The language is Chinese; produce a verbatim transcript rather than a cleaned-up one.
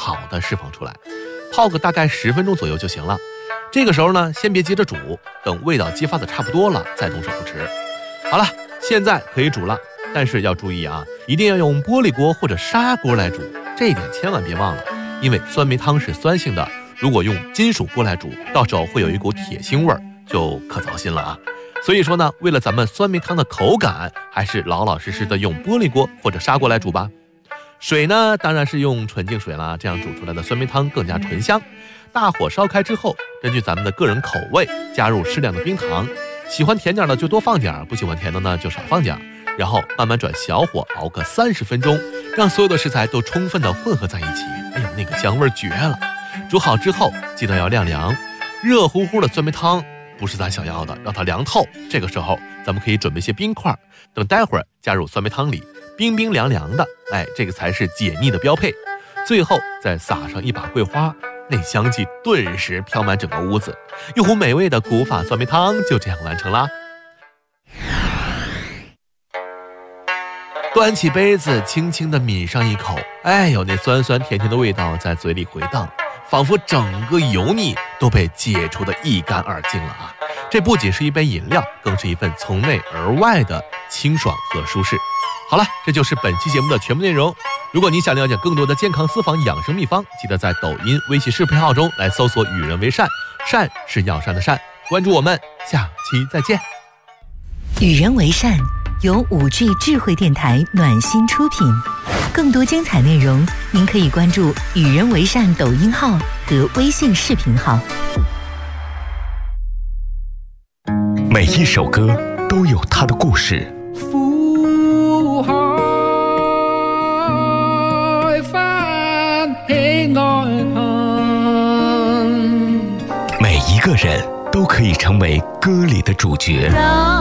好的释放出来。泡个大概十分钟左右就行了。这个时候呢，先别急着煮，等味道激发的差不多了再动手不迟。好了，现在可以煮了，但是要注意啊，一定要用玻璃锅或者砂锅来煮，这一点千万别忘了，因为酸梅汤是酸性的，如果用金属锅来煮，到时候会有一股铁腥味儿，就可糟心了啊。所以说呢，为了咱们酸梅汤的口感，还是老老实实的用玻璃锅或者砂锅来煮吧。水呢，当然是用纯净水啦，这样煮出来的酸梅汤更加醇香。大火烧开之后，根据咱们的个人口味，加入适量的冰糖，喜欢甜点的就多放点，不喜欢甜的呢就少放点，然后慢慢转小火熬个三十分钟，让所有的食材都充分的混合在一起。哎呦，那个香味绝了！煮好之后记得要晾凉，热乎乎的酸梅汤不是咱想要的，让它凉透。这个时候咱们可以准备些冰块，等待会儿加入酸梅汤里，冰冰凉凉的，哎，这个才是解腻的标配。最后再撒上一把桂花，那香气顿时飘满整个屋子，一壶美味的古法酸梅汤就这样完成啦。端起杯子，轻轻地抿上一口，哎呦，那酸酸甜甜的味道在嘴里回荡，仿佛整个油腻都被解除得一干二净了啊！这不仅是一杯饮料，更是一份从内而外的清爽和舒适。好了，这就是本期节目的全部内容。如果你想了解更多的健康私房养生秘方，记得在抖音、微信视频号中来搜索“与人为善”，善是药膳的善。关注我们，下期再见。 与人为善由五 G 智慧电台暖心出品，更多精彩内容您可以关注“与人为善”抖音号和微信视频号。 每一首歌都有它的故事。 苦海翻起愛恨， 每一个人都可以成为歌里的主角。